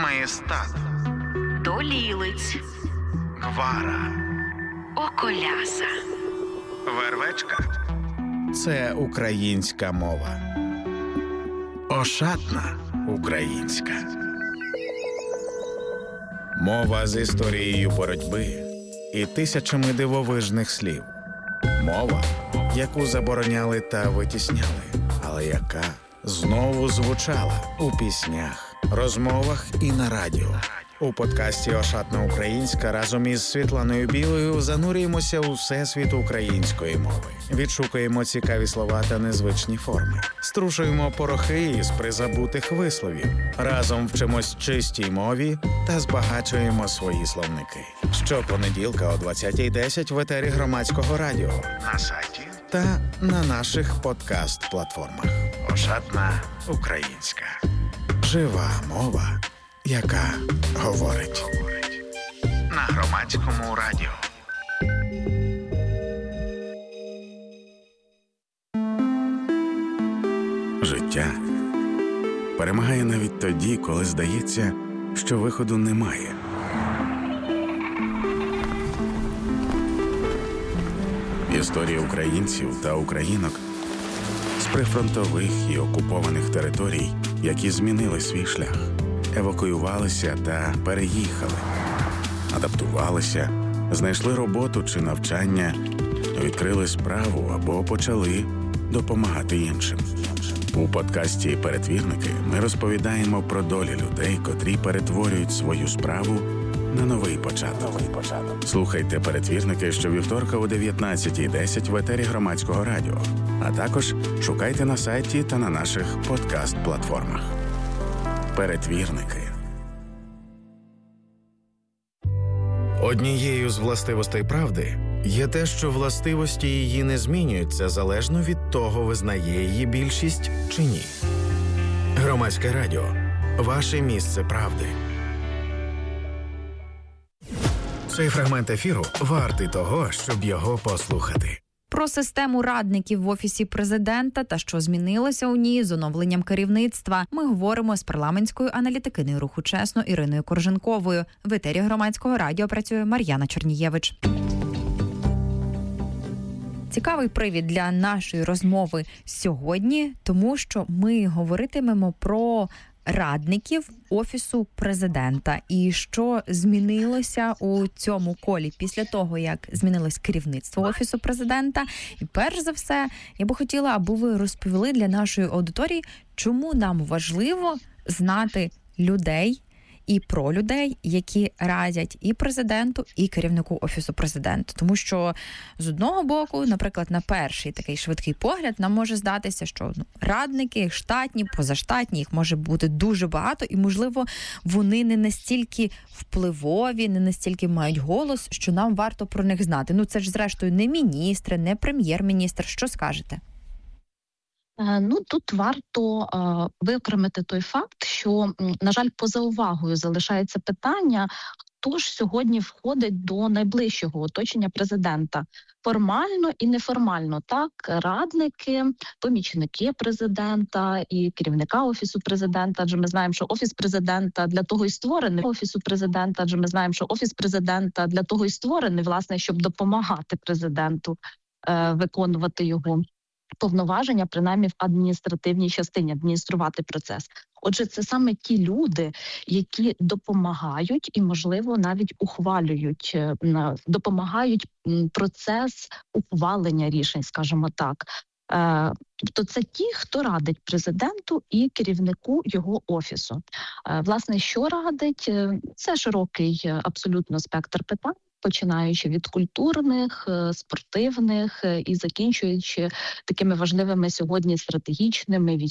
Маєстат, Долілиць, Гвара, Околяса, Вервечка – це українська мова. Ошатна українська. Мова з історією боротьби і тисячами дивовижних слів. Мова, яку забороняли та витісняли, але яка знову звучала у піснях, розмовах і на радіо. У подкасті «Ошатна українська» разом із Світланою Білою занурюємося у всесвіт української мови. Відшукуємо цікаві слова та незвичні форми. Струшуємо порохи із призабутих висловів. Разом вчимось чистій мові та збагачуємо свої словники. Щопонеділка о 20:10 в етері Громадського радіо, на сайті та на наших подкаст-платформах. «Ошатна українська». Жива мова, яка говорить. На Громадському радіо. Життя перемагає навіть тоді, коли здається, що виходу немає. Історія українців та українок з прифронтових і окупованих територій, які змінили свій шлях, евакуювалися та переїхали, адаптувалися, знайшли роботу чи навчання, відкрили справу або почали допомагати іншим. У подкасті «Перетвірники» ми розповідаємо про долі людей, котрі перетворюють свою справу на новий початок. Слухайте «Перетвірники» щовівторка о 19:10 в етері Громадського радіо, а також шукайте на сайті та на наших подкаст-платформах. Перетвірники. Однією з властивостей правди є те, що властивості її не змінюються залежно від того, визнає її більшість чи ні. Громадське радіо. Ваше місце правди. Цей фрагмент ефіру вартий того, щоб його послухати. Про систему радників в Офісі Президента та що змінилося у ній з оновленням керівництва ми говоримо з парламентською аналітикиною руху «Чесно» Іриною Корженковою. В етері Громадського радіо працює Мар'яна Чернієвич. Цікавий привід для нашої розмови сьогодні, тому що ми говоритимемо про радників Офісу Президента і що змінилося у цьому колі після того, як змінилось керівництво Офісу Президента. І перш за все, я би хотіла, аби ви розповіли для нашої аудиторії, чому нам важливо знати людей і про людей, які радять і президенту, і керівнику Офісу Президента. Тому що, з одного боку, наприклад, на перший такий швидкий погляд, нам може здатися, що радники, штатні, позаштатні, їх може бути дуже багато, і, можливо, вони не настільки впливові, не настільки мають голос, що нам варто про них знати. Це ж, зрештою, не міністри, не прем'єр-міністр. Що скажете? Тут варто виокремити той факт, що, на жаль, поза увагою залишається питання, хто ж сьогодні входить до найближчого оточення президента. Формально і неформально, так, радники, помічники президента і керівника Офісу Президента, адже ми знаємо, що Офіс Президента для того і створений, власне, щоб допомагати президенту виконувати його повноваження, принаймні в адміністративній частині, адмініструвати процес. Отже, це саме ті люди, які допомагають і, можливо, навіть ухвалюють, допомагають процес ухвалення рішень, скажімо так. Тобто це ті, хто радить президенту і керівнику його офісу. Власне, що радить? Це широкий абсолютно спектр питань, починаючи від культурних, спортивних і закінчуючи такими важливими сьогодні стратегічними,